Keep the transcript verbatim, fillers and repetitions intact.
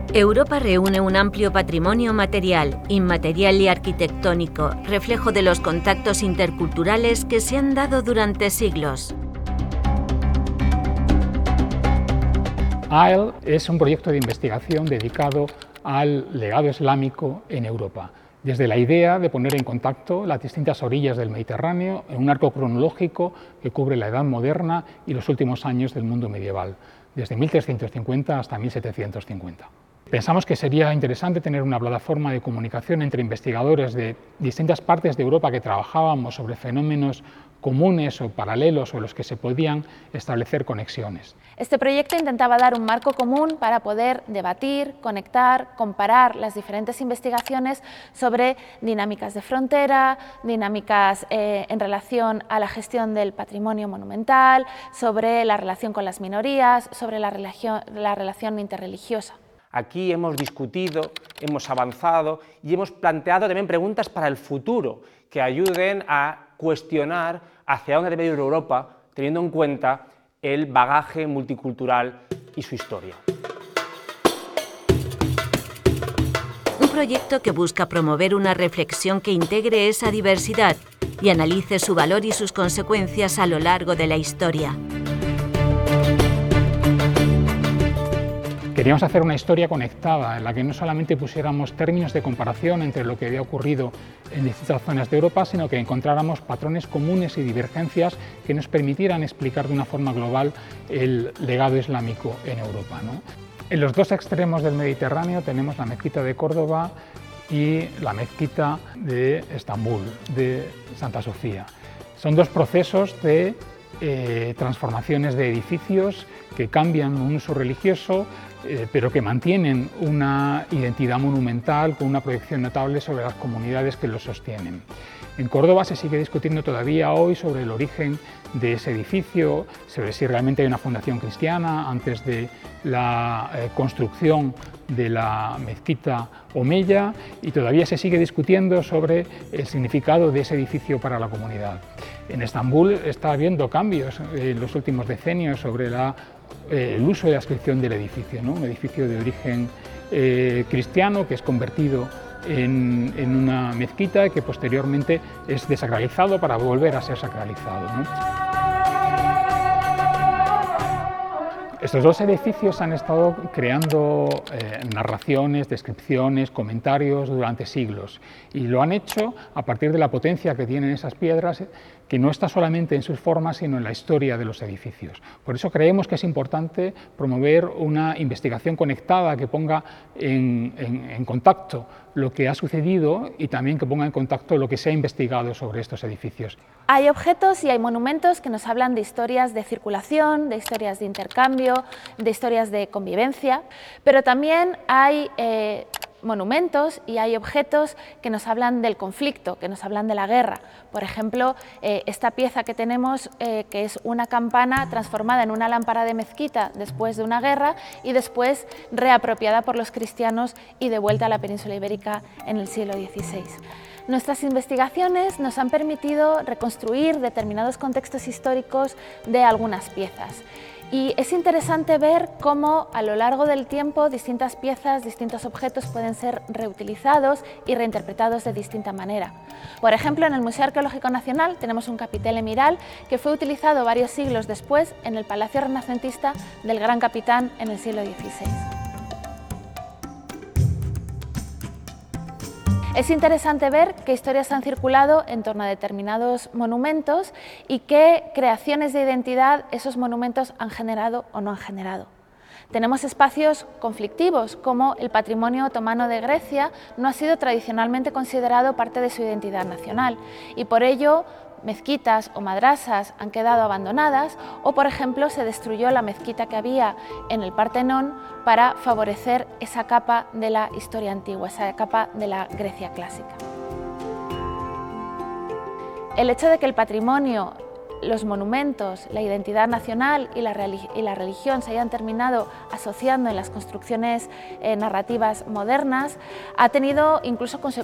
Europa reúne un amplio patrimonio material, inmaterial y arquitectónico, reflejo de los contactos interculturales que se han dado durante siglos. A E L es un proyecto de investigación dedicado al legado islámico en Europa, desde la idea de poner en contacto las distintas orillas del Mediterráneo en un arco cronológico que cubre la Edad Moderna y los últimos años del mundo medieval, desde mil trescientos cincuenta hasta mil setecientos cincuenta. Pensamos que sería interesante tener una plataforma de comunicación entre investigadores de distintas partes de Europa que trabajábamos sobre fenómenos comunes o paralelos o los que se podían establecer conexiones. Este proyecto intentaba dar un marco común para poder debatir, conectar, comparar las diferentes investigaciones sobre dinámicas de frontera, dinámicas eh, en relación a la gestión del patrimonio monumental, sobre la relación con las minorías, sobre la relación, la relación interreligiosa. Aquí hemos discutido, hemos avanzado y hemos planteado también preguntas para el futuro que ayuden a cuestionar hacia dónde debe ir Europa, teniendo en cuenta el bagaje multicultural y su historia. Un proyecto que busca promover una reflexión que integre esa diversidad y analice su valor y sus consecuencias a lo largo de la historia. Queríamos hacer una historia conectada, en la que no solamente pusiéramos términos de comparación entre lo que había ocurrido en distintas zonas de Europa, sino que encontráramos patrones comunes y divergencias que nos permitieran explicar de una forma global el legado islámico en Europa, ¿no? En los dos extremos del Mediterráneo tenemos la mezquita de Córdoba y la mezquita de Estambul, de Santa Sofía. Son dos procesos de eh, transformaciones de edificios que cambian un uso religioso, Eh, pero que mantienen una identidad monumental con una proyección notable sobre las comunidades que lo sostienen. En Córdoba se sigue discutiendo todavía hoy sobre el origen de ese edificio, sobre si realmente hay una fundación cristiana antes de la eh, construcción de la mezquita omeya, y todavía se sigue discutiendo sobre el significado de ese edificio para la comunidad. En Estambul está habiendo cambios en los últimos decenios sobre la Eh, el uso y la descripción del edificio, ¿no? Un edificio de origen eh, cristiano que es convertido en, en una mezquita y que posteriormente es desacralizado para volver a ser sacralizado, ¿no? Estos dos edificios han estado creando eh, narraciones, descripciones, comentarios durante siglos, y lo han hecho a partir de la potencia que tienen esas piedras, que no está solamente en sus formas, sino en la historia de los edificios. Por eso creemos que es importante promover una investigación conectada que ponga en, en, en contacto lo que ha sucedido y también que ponga en contacto lo que se ha investigado sobre estos edificios. Hay objetos y hay monumentos que nos hablan de historias de circulación, de historias de intercambio, de historias de convivencia, pero también hay eh, monumentos y hay objetos que nos hablan del conflicto, que nos hablan de la guerra. Por ejemplo, eh, esta pieza que tenemos, eh, que es una campana transformada en una lámpara de mezquita después de una guerra y después reapropiada por los cristianos y devuelta a la península ibérica en el siglo dieciséis. Nuestras investigaciones nos han permitido reconstruir determinados contextos históricos de algunas piezas. Y es interesante ver cómo a lo largo del tiempo distintas piezas, distintos objetos pueden ser reutilizados y reinterpretados de distinta manera. Por ejemplo, en el Museo Arqueológico Nacional tenemos un capitel emiral que fue utilizado varios siglos después en el Palacio Renacentista del Gran Capitán en el siglo dieciséis. Es interesante ver qué historias han circulado en torno a determinados monumentos y qué creaciones de identidad esos monumentos han generado o no han generado. Tenemos espacios conflictivos, como el patrimonio otomano de Grecia no ha sido tradicionalmente considerado parte de su identidad nacional, y por ello mezquitas o madrasas han quedado abandonadas, o por ejemplo se destruyó la mezquita que había en el Partenón para favorecer esa capa de la historia antigua, esa capa de la Grecia clásica. El hecho de que el patrimonio, los monumentos, la identidad nacional y la, y la religión se hayan terminado asociando en las construcciones eh, narrativas modernas ha tenido incluso conse